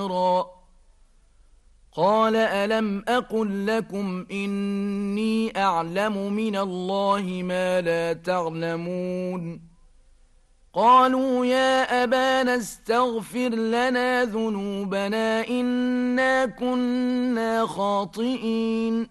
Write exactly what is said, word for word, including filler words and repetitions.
قال ألم أقل لكم إني أعلم من الله ما لا تعلمون قالوا يا أبانا استغفر لنا ذنوبنا إنا كنا خاطئين